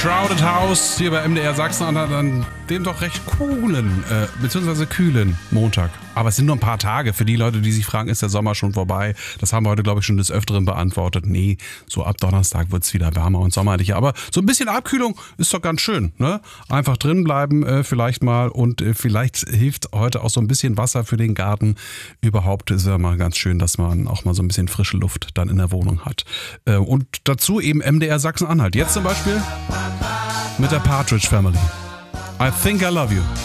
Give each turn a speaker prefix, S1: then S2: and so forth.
S1: Crowded House hier bei MDR Sachsen-Anhalt an dem doch recht coolen, beziehungsweise kühlen Montag. Aber es sind nur ein paar Tage für die Leute, die sich fragen, ist der Sommer schon vorbei? Das haben wir heute, glaube ich, schon des Öfteren beantwortet. Nee, so ab Donnerstag wird es wieder wärmer und sommerlicher. Aber so ein bisschen Abkühlung ist doch ganz schön, ne? Einfach drin bleiben vielleicht mal und vielleicht hilft heute auch so ein bisschen Wasser für den Garten. Überhaupt ist ja mal ganz schön, dass man auch mal so ein bisschen frische Luft dann in der Wohnung hat. Und dazu eben MDR Sachsen-Anhalt. Jetzt zum Beispiel mit der Partridge Family. I Think I Love You.